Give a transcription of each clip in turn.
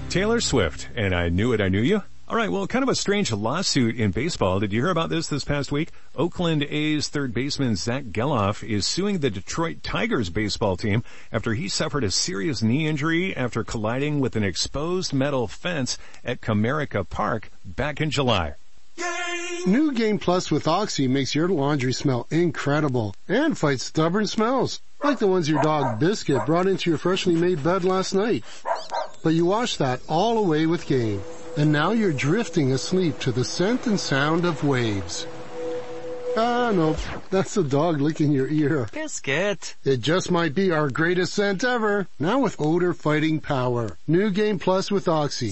Taylor Swift, and I Knew It, I Knew You. All right, well, kind of a strange lawsuit in baseball. Did you hear about this past week? Oakland A's third baseman Zach Geloff is suing the Detroit Tigers baseball team after he suffered a serious knee injury after colliding with an exposed metal fence at Comerica Park back in July. New Game Plus with Oxy makes your laundry smell incredible and fights stubborn smells, like the ones your dog Biscuit brought into your freshly made bed last night. But you wash that all away with Game, and now you're drifting asleep to the scent and sound of waves. Ah, no, that's the dog licking your ear. Biscuit. It just might be our greatest scent ever, now with odor fighting power. New Game Plus with Oxy.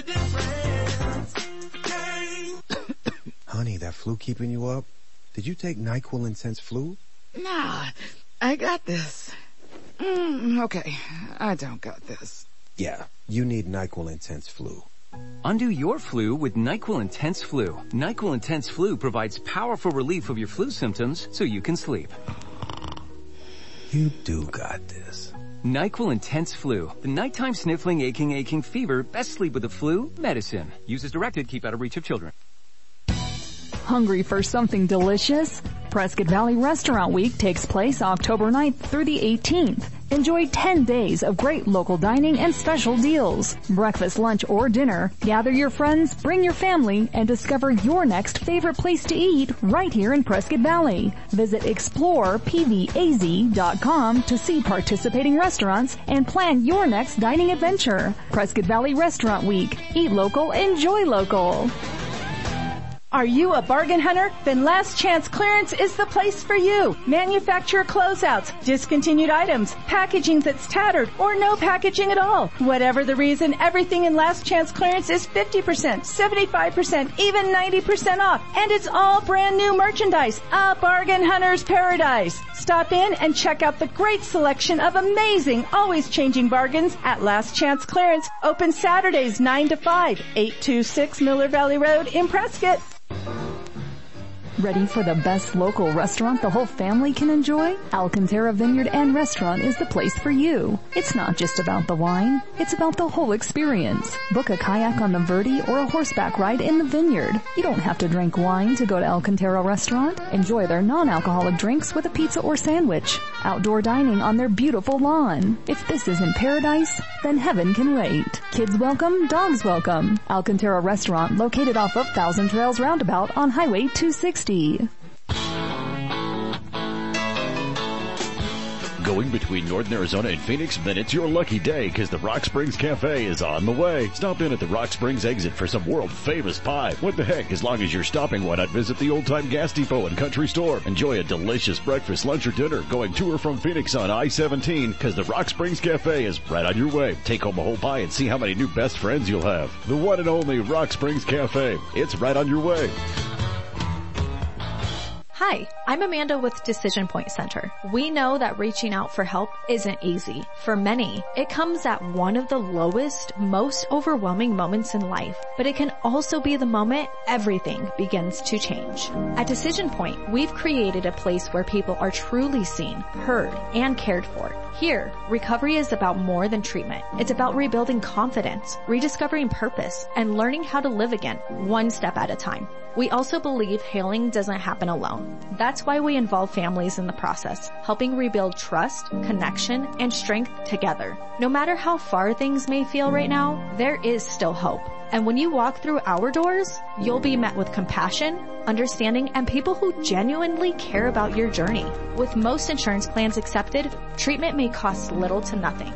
Honey, that flu keeping you up? Did you take NyQuil Intense Flu? Nah, I got this. Okay, I don't got this. Yeah, you need NyQuil Intense Flu. Undo your flu with NyQuil Intense Flu. NyQuil Intense Flu provides powerful relief of your flu symptoms so you can sleep. You do got this. NyQuil Intense Flu. The nighttime sniffling, aching fever. Best sleep with the flu medicine. Use as directed. Keep out of reach of children. Hungry for something delicious? Prescott Valley Restaurant Week takes place October 9th through the 18th. Enjoy 10 days of great local dining and special deals. Breakfast, lunch, or dinner. Gather your friends, bring your family, and discover your next favorite place to eat right here in Prescott Valley. Visit explorepvaz.com to see participating restaurants and plan your next dining adventure. Prescott Valley Restaurant Week. Eat local, enjoy local. Are you a bargain hunter? Then Last Chance Clearance is the place for you. Manufacturer closeouts, discontinued items, packaging that's tattered, or no packaging at all. Whatever the reason, everything in Last Chance Clearance is 50%, 75%, even 90% off. And it's all brand new merchandise. A bargain hunter's paradise. Stop in and check out the great selection of amazing, always changing bargains at Last Chance Clearance. Open Saturdays 9 to 5, 826 Miller Valley Road in Prescott. Ready for the best local restaurant the whole family can enjoy? Alcantara Vineyard and Restaurant is the place for you. It's not just about the wine, it's about the whole experience. Book a kayak on the Verde or a horseback ride in the vineyard. You don't have to drink wine to go to Alcantara Restaurant. Enjoy their non-alcoholic drinks with a pizza or sandwich. Outdoor dining on their beautiful lawn. If this isn't paradise, then heaven can wait. Kids welcome, dogs welcome. Alcantara Restaurant, located off of Thousand Trails Roundabout on Highway 260. Going between Northern Arizona and Phoenix, then it's your lucky day because the Rock Springs Cafe is on the way. Stop in at the Rock Springs exit for some world-famous pie. What the heck, as long as you're stopping, why not visit the old-time gas depot and country store? Enjoy a delicious breakfast, lunch, or dinner going to or from Phoenix on I-17 because the Rock Springs Cafe is right on your way. Take home a whole pie and see how many new best friends you'll have. The one and only Rock Springs Cafe. It's right on your way. Hi, I'm Amanda with Decision Point Center. We know that reaching out for help isn't easy. For many, it comes at one of the lowest, most overwhelming moments in life, but it can also be the moment everything begins to change. At Decision Point, we've created a place where people are truly seen, heard, and cared for. Here, recovery is about more than treatment. It's about rebuilding confidence, rediscovering purpose, and learning how to live again, one step at a time. We also believe healing doesn't happen alone. That's why we involve families in the process, helping rebuild trust, connection, and strength together. No matter how far things may feel right now, there is still hope. And when you walk through our doors, you'll be met with compassion, understanding, and people who genuinely care about your journey. With most insurance plans accepted, treatment may cost little to nothing.